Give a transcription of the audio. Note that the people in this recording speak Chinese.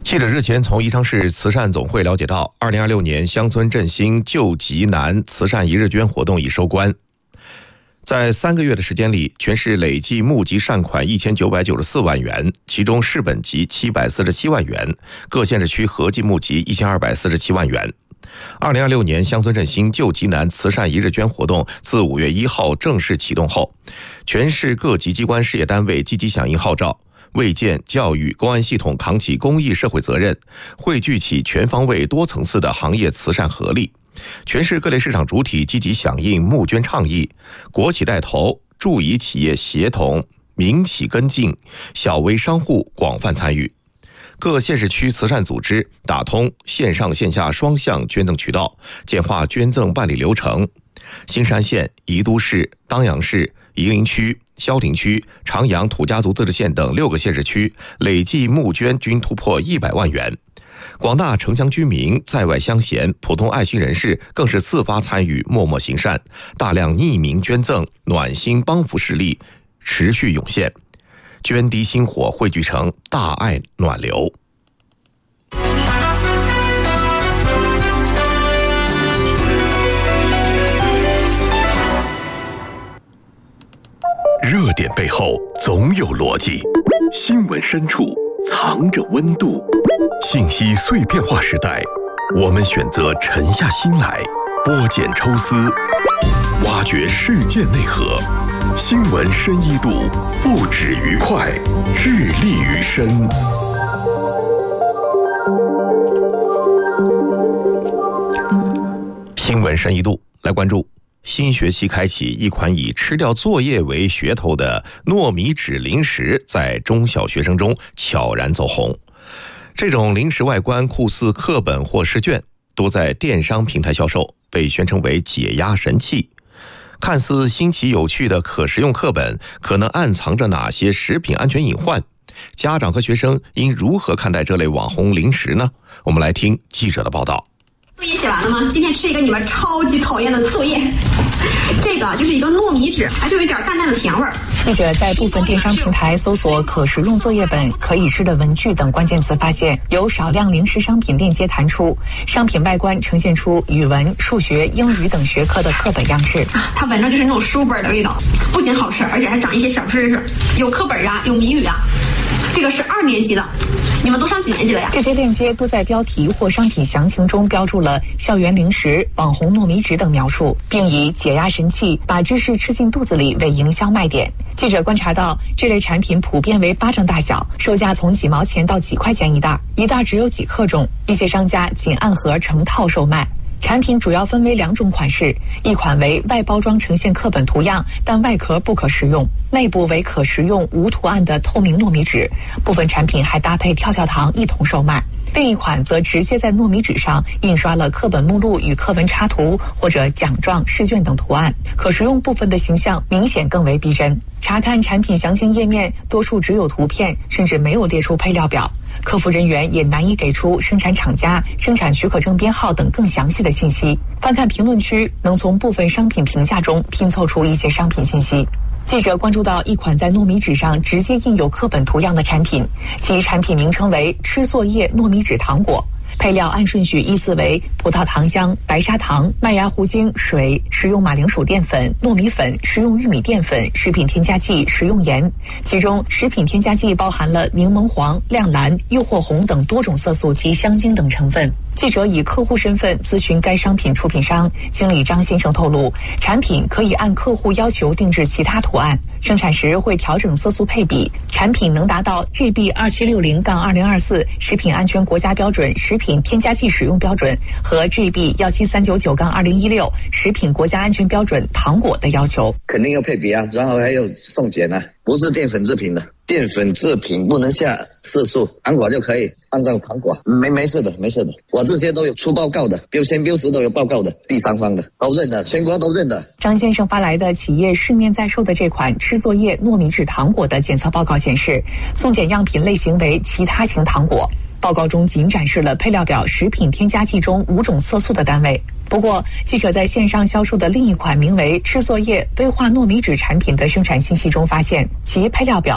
记者日前从宜昌市慈善总会了解到，2026年乡村振兴救急难慈善一日捐活动已收官。在3个月的时间里，全市累计募集善款1994万元，其中市本级747万元，各县市区合计募集1247万元。2026年乡村振兴救急难慈善一日捐活动自5月1号正式启动后，全市各级机关事业单位积极响应号召，卫健、教育、公安系统扛起公益社会责任，汇聚起全方位多层次的行业慈善合力。全市各类市场主体积极响应募捐倡议，国企带头，助以企业协同，民企跟进，小微商户广泛参与。各县市区慈善组织打通线上线下双向捐赠渠道，简化捐赠办理流程。新山县、宜都市、当阳市、夷陵区、萧亭区、长阳土家族自治县等6个县市区累计募捐均突破100万元。广大城乡居民、在外乡贤、普通爱心人士更是自发参与，默默行善，大量匿名捐赠，暖心帮扶事例持续涌现，捐滴星火汇聚成大爱暖流。 热点背后总有逻辑，新闻深处藏着温度。信息碎片化时代，我们选择沉下心来，剥茧抽丝，挖掘事件内核。新闻深一度，不止于快，致力于深。 新闻深一度，来关注。新学期开启，一款以吃掉作业为噱头的糯米纸零食在中小学生中悄然走红。这种零食外观酷似课本或试卷，多在电商平台销售，被宣称为解压神器。看似新奇有趣的可食用课本，可能暗藏着哪些食品安全隐患？家长和学生应如何看待这类网红零食呢？我们来听记者的报道。 作业写完了吗？今天吃一个你们超级讨厌的作业，这个就是一个糯米纸，还是有一点淡淡的甜味儿。 记者在部分电商平台搜索可食用作业本、可以吃的文具等关键词，发现有少量零食商品链接弹出，商品外观呈现出语文、数学、英语等学科的课本样式。 它闻着就是那种书本的味道，不仅好吃，而且还长一些小知识，有课本啊，有谜语啊。这个是2年级的，你们都上几年级了呀？ 这些链接都在标题或商品详情中标注了校园零食、网红糯米纸等描述，并以解压神器、把知识吃进肚子里为营销卖点。记者观察到，这类产品普遍为巴掌大小，售价从几毛钱到几块钱一袋，一袋只有几克重，一些商家仅按盒成套售卖。产品主要分为2种款式，一款为外包装呈现课本图样，但外壳不可食用，内部为可食用无图案的透明糯米纸，部分产品还搭配跳跳糖一同售卖。另一款则直接在糯米纸上印刷了课本目录与课文插图或者奖状、试卷等图案，可食用部分的形象明显更为逼真。查看产品详情页面，多数只有图片，甚至没有列出配料表。客服人员也难以给出生产厂家、生产许可证编号等更详细的信息。翻看评论区，能从部分商品评价中拼凑出一些商品信息。记者关注到一款在糯米纸上直接印有课本图样的产品，其产品名称为吃作业糯米纸糖果，配料按顺序依次为葡萄糖浆、白砂糖、麦芽糊精、水、食用马铃薯淀粉、糯米粉、食用玉米淀粉、食品添加剂、食用盐。其中食品添加剂包含了柠檬黄、亮蓝、诱惑红等多种色素及香精等成分。记者以客户身份咨询该商品出品商，经理张先生透露，产品可以按客户要求定制其他图案，生产时会调整色素配比，产品能达到 GB2760-2024 食品安全国家标准食品添加剂使用标准和 GB17399-2016 食品国家安全标准糖果的要求。 肯定要配比啊，然后还有送检啊，不是淀粉制品的，淀粉制品不能下色素，糖果就可以按照糖果，没事的，我这些都有出报告的，标签标识都有报告的，第三方的都认的，全国都认的。 张先生发来的企业市面在售的这款吃作业糯米纸糖果的检测报告显示，送检样品类型为其他型糖果。报告中仅展示了配料表食品添加剂中5种色素的单位。不过，记者在线上销售的另一款名为吃作业微化糯米纸产品的生产信息中发现，其配料表